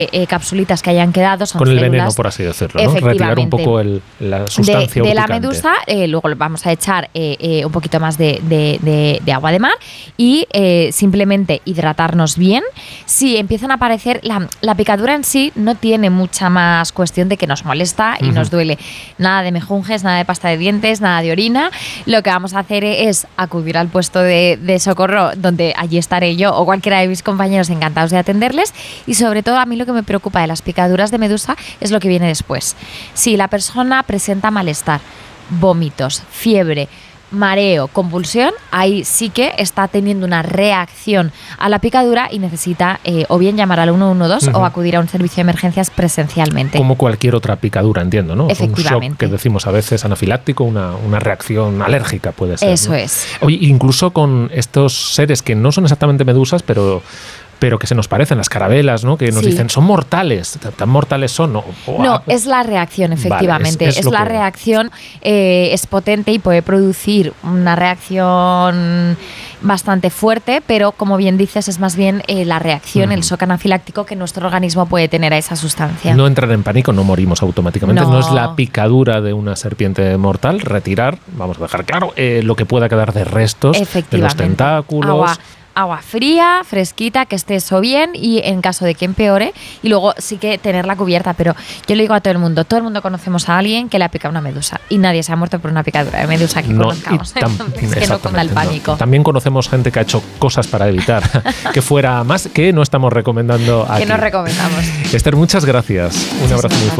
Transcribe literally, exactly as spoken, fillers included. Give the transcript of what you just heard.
eh, capsulitas que hayan quedado. Son con el células, veneno, por así decirlo, ¿no? Retirar un poco el, la sustancia de, de la urticante. medusa. Eh, luego le vamos a echar eh, eh, un poquito más de, de, de, de agua de mar y eh, simplemente hidratarnos bien. Si empiezan a aparecer, la, la picadura en sí no tiene mucha más cuestión de que nos molesta y uh-huh. nos duele. Nada de mejunjes, nada de pasta de dientes, nada de orina. Lo que vamos a hacer es acudir al puesto de, de socorro, donde allí estaré yo o cualquiera de mis compañeros encantados de atenderles. Y sobre todo a mí lo que me preocupa de las picaduras de medusa es lo que viene después. Si la persona presenta malestar, vómitos, fiebre, mareo, convulsión, ahí sí que está teniendo una reacción a la picadura y necesita eh, o bien llamar al uno uno dos uh-huh. o acudir a un servicio de emergencias presencialmente. Como cualquier otra picadura, entiendo, ¿no? Efectivamente. Un shock que decimos a veces anafiláctico, una, una reacción alérgica puede ser. Eso, ¿no? Es. Oye, incluso con estos seres que no son exactamente medusas, pero... pero que se nos parecen, las carabelas, ¿no? Que nos sí. dicen, son mortales. ¿Tan mortales son? No, oh, no es la reacción, efectivamente. Vale, es, es, es la que... reacción, eh, es potente y puede producir una reacción bastante fuerte, pero como bien dices, es más bien eh, la reacción, mm. el shock anafiláctico que nuestro organismo puede tener a esa sustancia. No entrar en pánico, no morimos automáticamente. No, no es la picadura de una serpiente mortal. Retirar, vamos a dejar claro, eh, lo que pueda quedar de restos de los tentáculos. Agua. Agua fría, fresquita, que esté eso bien y en caso de que empeore, y luego sí que tenerla cubierta, pero yo le digo a todo el mundo, todo el mundo conocemos a alguien que le ha picado una medusa y nadie se ha muerto por una picadura de medusa que no, conozcamos, tam- entonces que no cunda el pánico. No. También conocemos gente que ha hecho cosas para evitar que fuera más, que no estamos recomendando aquí. Que no recomendamos. Esther, muchas gracias. Un abrazo muy fuerte.